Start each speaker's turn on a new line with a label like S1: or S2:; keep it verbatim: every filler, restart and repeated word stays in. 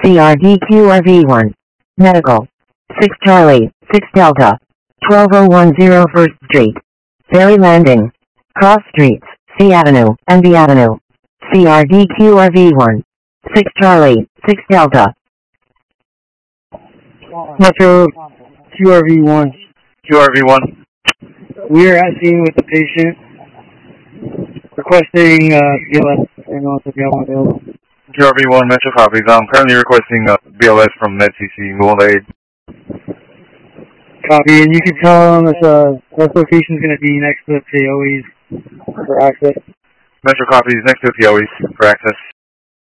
S1: C R D Q R V one. Medical. six Charlie, six Delta. twelve oh one zero First Street. Ferry Landing. Cross Streets, C Avenue, and B Avenue. C R D Q R V one. six Charlie, six Delta.
S2: Metro Q R V one.
S3: Q R V one.
S2: We are at scene with the patient requesting uh, B L S and also B L S available.
S3: Q R V one, Metro copies. I'm currently requesting uh, B L S from MedCC. Who will aid?
S2: Copy, and you can tell them that uh, this location is going to be next to the P O Es for access.
S3: Metro copies next to the P O Es for access.